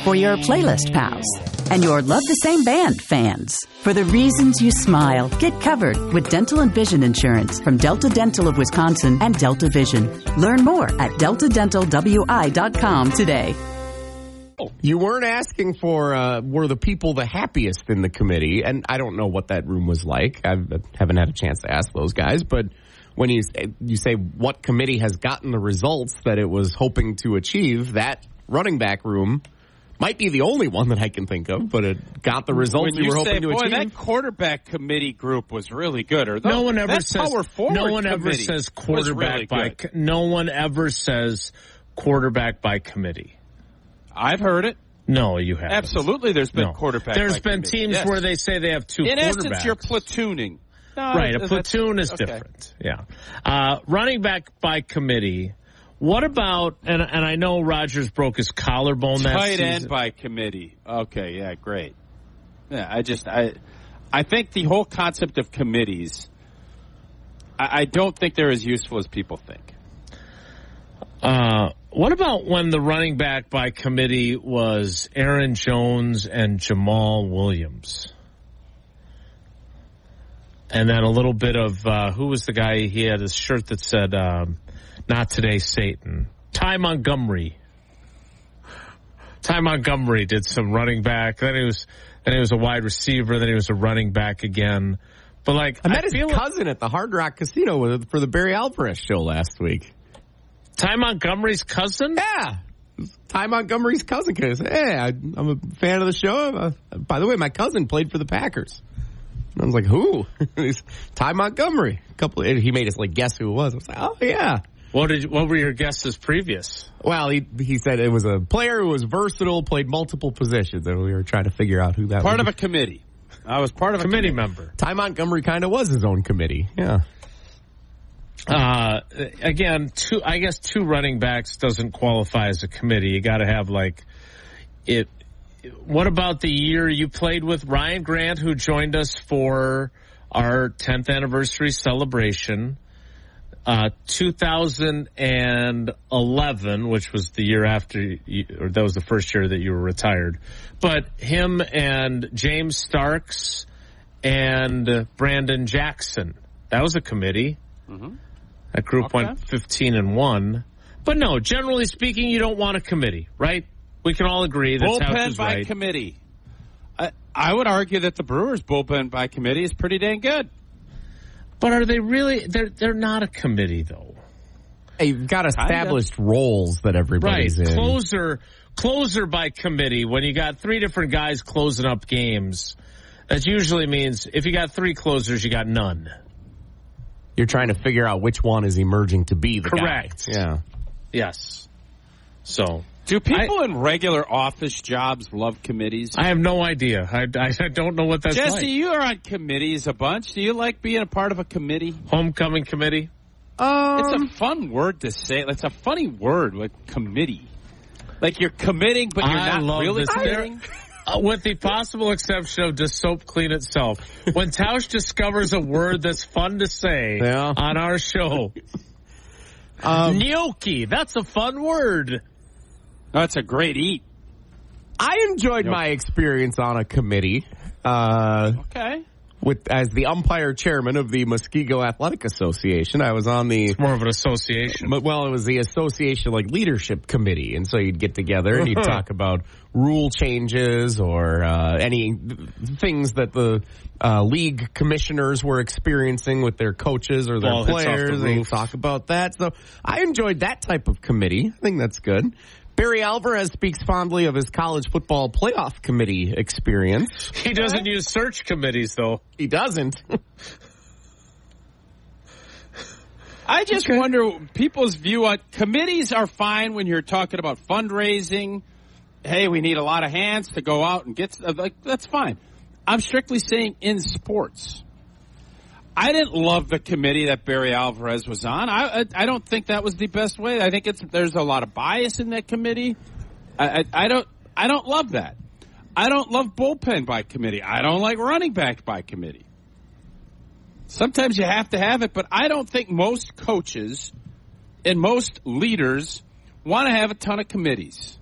for your playlist pals and your love the same band fans. For the reasons you smile, get covered with dental and vision insurance from Delta Dental of Wisconsin and Delta Vision. Learn more at deltadentalwi.com today. You weren't asking for were the people the happiest in the committee, and I don't know what that room was like. I haven't had a chance to ask those guys, but when you say what committee has gotten the results that it was hoping to achieve, that running back room might be the only one that I can think of, but it got the results we were hoping to achieve. That quarterback committee group was really good. Or no one ever says quarterback by. No one ever says quarterback by committee. I've heard it. No, you haven't. Absolutely, there's been quarterback. There's by been committee. teams where they say they have two quarterbacks. In essence, you're platooning. No, right, a platoon is different. Yeah, running back by committee. What about, and I know Rodgers broke his collarbone that season. Tight end by committee. Okay, yeah, great. Yeah, I think the whole concept of committees, I don't think they're as useful as people think. What about when the running back by committee was Aaron Jones and Jamal Williams? And then a little bit of, who was the guy, he had his shirt that said, not today, Satan. Ty Montgomery. Ty Montgomery did some running back. Then he was a wide receiver. Then he was a running back again. But I met his cousin at the Hard Rock Casino for the Barry Alvarez show last week. Ty Montgomery's cousin? Yeah. Ty Montgomery's cousin. Hey, I'm a fan of the show. By the way, my cousin played for the Packers. And I was like, who? He's Ty Montgomery. He made us guess who it was. I was like, oh yeah. What were your guesses previous? Well, he said it was a player who was versatile, played multiple positions, and we were trying to figure out who that was. Part of a committee. I was part of a committee member. Ty Montgomery kind of was his own committee. Yeah. Again, two running backs doesn't qualify as a committee. You got to have it. What about the year you played with Ryan Grant, who joined us for our 10th anniversary celebration? 2011, which was the year after, or that was the first year that you were retired. But him and James Starks and Brandon Jackson, that was a committee. Mm-hmm. That group went 15-1. But no, generally speaking, you don't want a committee, right? We can all agree that's how it's by right. Committee. I would argue that the Brewers' bullpen by committee is pretty dang good. But are they really? They're not a committee, though. Hey, you've got established roles that everybody's in. Closer by committee. When you got three different guys closing up games, that usually means if you got three closers, you got none. You're trying to figure out which one is emerging to be the correct guy. Yeah. Yes. So. Do people in regular office jobs love committees? I have no idea. I don't know what that's Jesse, like. you are on committees a bunch. Do you like being a part of a committee? Homecoming committee? It's a fun word to say. It's a funny word, committee. You're committing, but you're not really committing. With the possible exception of Does Soap Clean Itself? When Tausch discovers a word that's fun to say on our show. Gnocchi. That's a fun word. That's a great eat. I enjoyed my experience on a committee. Okay. As the umpire chairman of the Muskego Athletic Association, I was on the... It's more of an association. Well, it was the association leadership committee, and so you'd get together and you'd talk about rule changes or any things that the league commissioners were experiencing with their coaches or their players. And you'd talk about that. So I enjoyed that type of committee. I think that's good. Barry Alvarez speaks fondly of his college football playoff committee experience. He doesn't use search committees, though. He doesn't. I just wonder, people's view on committees are fine when you're talking about fundraising. Hey, we need a lot of hands to go out and get that's fine. I'm strictly saying in sports. I didn't love the committee that Barry Alvarez was on. I don't think that was the best way. I think there's a lot of bias in that committee. I don't love that. I don't love bullpen by committee. I don't like running back by committee. Sometimes you have to have it, but I don't think most coaches and most leaders want to have a ton of committees.